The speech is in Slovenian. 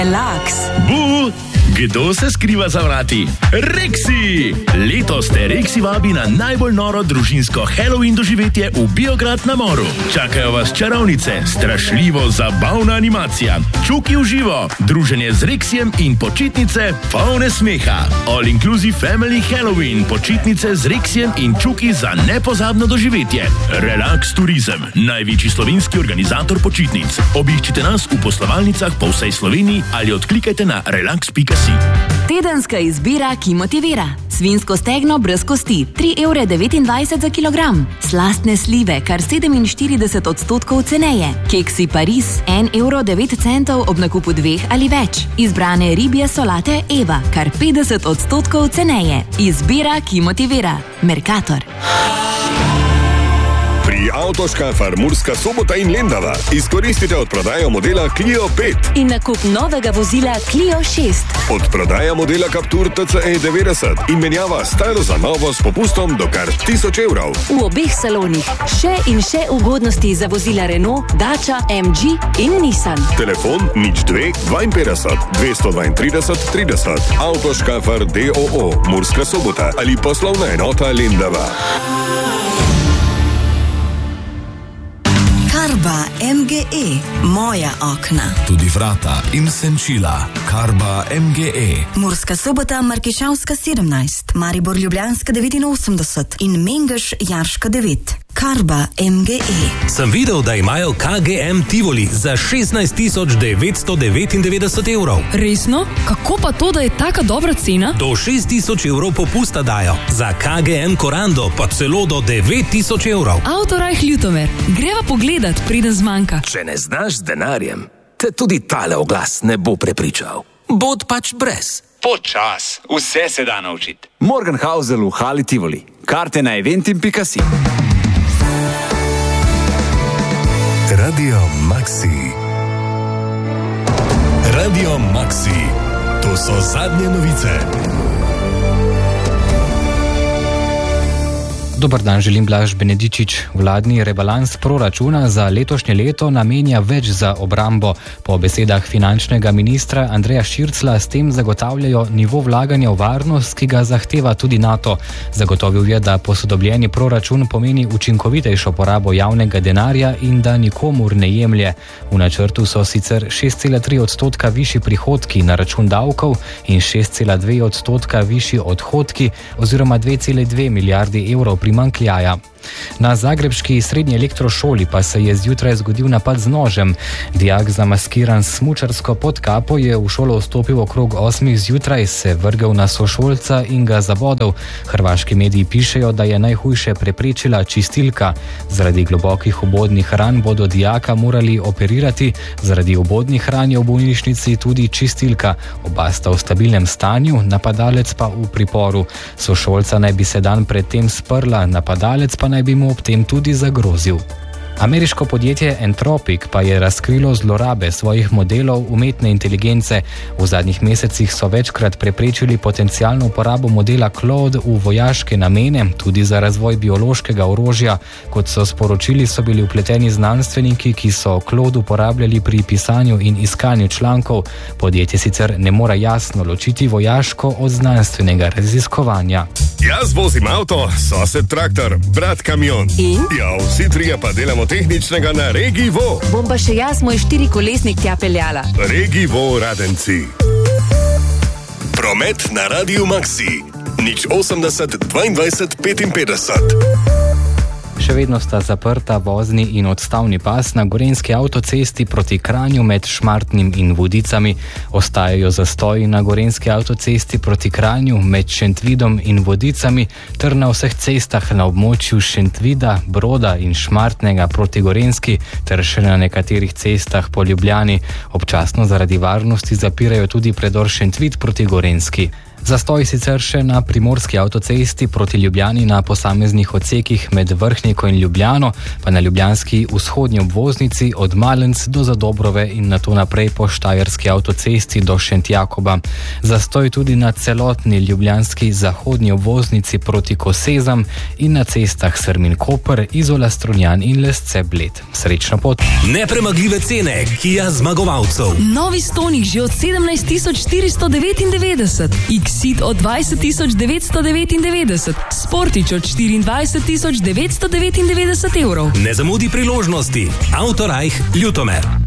Relax. Kdo se skriva za vrati? Rexi! Letos te Rexi vabi na najbolj noro družinsko Halloween doživetje v Biograd na Moru. Čakajo vas čarovnice, strašljivo zabavna animacija, čuki v živo, druženje z Rexijem in počitnice polne smeha. All Inclusive Family Halloween, počitnice z Rexijem in čuki za nepozabno doživetje. Relax Turizem, največji slovenski organizator počitnic. Obiščite nas v poslovalnicah po vsej Sloveniji ali odklikajte na relax.si. Tedenska izbira, ki motivira. Svinjsko stegno brez kosti, 3,29 € za kilogram. Slastne slive, kar 47% ceneje. Keksi Paris, 1,09 € ob nakupu 2 ali več. Izbrane ribje solate Eva, kar 50% ceneje. Izbira, ki motivira. Mercator. Pri Avtoškafar Murska Sobota in Lendava izkoristite odprodajo modela Clio 5 in nakup novega vozila Clio 6. Odprodaja modela Captur TCE 90 in menjava staro za novo s popustom do kar 1000 €. V obeh salonih še in še ugodnosti za vozila Renault, Dacia, MG in Nissan. Telefon 02 52 232 30. Avtoškafar DOO Murska Sobota ali poslovna enota Lendava. Karba MGE, moja okna. Tudi vrata in senčila. Karba MGE. Murska Sobota, Markišavska 17, Maribor Ljubljanska 89 in Mengeš Jarška 9. Karba MGE. Sem videl, da imajo KGM Tivoli za 16.999 €. Resno? Kako pa to, da je taka dobra cena? Do 6.000 € popusta dajo. Za KGM Korando pa celo do 9.000 €. Avtorajh Ljutomer, greva pogledat, preden zmanjka. Če ne znaš z denarjem, te tudi tale oglas ne bo prepričal. Bod pač brez. Počas, vse se da naučiti. Morgenhausel v Hali Tivoli. Karte na eventim.si. Radio Maxi. Radio Maxi. To so zadnje novice. Dobar dan, želim Blaž Benedičič. Vladni rebalans proračuna za letošnje leto namenja več za obrambo. Po besedah finančnega ministra Andreja Širclja s tem zagotavljajo nivo vlaganja v varnost, ki ga zahteva tudi NATO. Zagotovil je, da posodobljeni proračun pomeni učinkovitejšo porabo javnega denarja in da nikomur ne jemlje. V načrtu so sicer 6,3% višji prihodki na račun davkov in 6,2% višji odhodki oziroma 2,2 milijardi evrov primanjkljaja. Na zagrebški srednji elektrošoli pa se je zjutraj zgodil napad z nožem. Dijak zamaskiran s smučarsko podkapo je v šolo vstopil okrog 8 zjutraj, se vrgel na sošolca in ga zabodel. Hrvaški mediji pišejo, da je najhujše preprečila čistilka. Zaradi globokih vbodnih ran bodo dijaka morali operirati, zaradi vbodnih ran je v bolnišnici tudi čistilka. Oba sta v stabilnem stanju, napadalec pa v priporu. Sošolca naj bi se dan predtem sprla, napadalec pa naj bi mu ob tem tudi zagrozil. Ameriško podjetje Anthropic pa je razkrilo zlorabe svojih modelov umetne inteligence. V zadnjih mesecih so večkrat preprečili potencialno uporabo modela Claude v vojaške namene, tudi za razvoj biološkega orožja. Kot so sporočili, so bili vpleteni znanstveniki, ki so Claude uporabljali pri pisanju in iskanju člankov. Podjetje sicer ne more jasno ločiti vojaško od znanstvenega raziskovanja. Jaz vozim avto, sosed traktor, brat kamion. In? Ja, vsi trije pa delamo tehničnega na Regivo. Bom pa še jaz moj 4-kolesnik tja peljala. Regivo Radenci. Promet na Radio Maxi. 080 22 55. Še vedno sta zaprta vozni in odstavni pas na gorenjski avtocesti proti Kranju med Šmartnim in Vodicami. Ostajajo zastoji na gorenjski avtocesti proti Kranju med Šentvidom in Vodicami ter na vseh cestah na območju Šentvida, Broda in Šmartnega proti Gorenjski ter še na nekaterih cestah po Ljubljani. Občasno zaradi varnosti zapirajo tudi predor Šentvid proti Gorenjski. Zastoj sicer še na primorski avtocesti proti Ljubljani na posameznih odsekih med Vrhniko in Ljubljano, pa na ljubljanski vzhodnji obvoznici od Malenc do Zadobrove in nato naprej po štajerski avtocesti do Šentjakoba. Zastoj tudi na celotni ljubljanski zahodnji obvoznici proti Kosezam in na cestah Srmin-Koper, Izola-Strunjan in Lesce-Bled. Srečno pot! Nepremagljive cene Kia zmagovalcev. Novi Stonic že od 17.499, Exit od 20.999, Sportič od 24.999 evrov. Ne zamudi priložnosti. Autorajh Ljutomer.